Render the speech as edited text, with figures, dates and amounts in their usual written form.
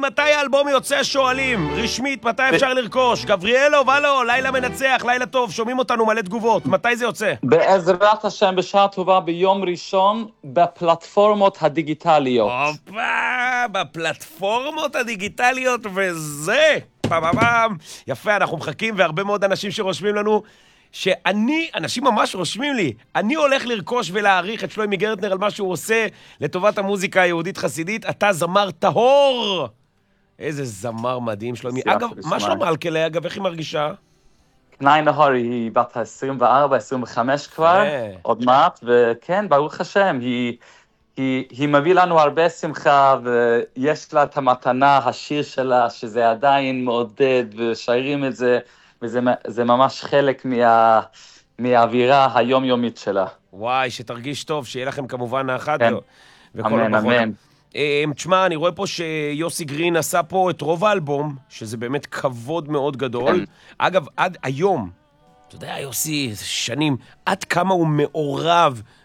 מתי האלבום יוצא שואלים? רשמית, מתי אפשר לרכוש? גבריאלו, ולו, לילה מנצח, לילה טוב, שומעים אותנו מלא תגובות. מתי זה יוצא? בעזרת השם, בשעה טובה ביום ראשון, בפלטפורמות הדיגיטליות. הופה, בפלטפורמות הדיגיטליות וזה. פעם. יפה, אנחנו מחכים, והרבה מאוד אנשים שרושמים לנו אנשים ממש רושמים לי, אני הולך לרכוש ולהעריך את שלומי גרטנר על מה שהוא עושה לטובת המוזיקה היהודית חסידית. אתה זמר טהור. איזה זמר מדהים, שלומי. אגב, מה שלום אלקלה? אגב, איך היא מרגישה? קנאי נהור, היא בת 24, 25 כבר, עוד מעט, וכן, ברוך השם, היא מביא לנו הרבה שמחה, ויש לה את המתנה, השיר שלה, שזה עדיין מעודד, ושיירים את זה, וזה ממש חלק מהאווירה היומיומית שלה. וואי, שתרגיש טוב, שיהיה לכם כמובן נחת. כן, אמן, אמן. תשמע, אני רואה פה שיוסי גרין עשה פה את רוב האלבום, שזה באמת כבוד מאוד גדול. אגב, עד היום, אתה יודע, יוסי, שנים, עד כמה הוא מעורב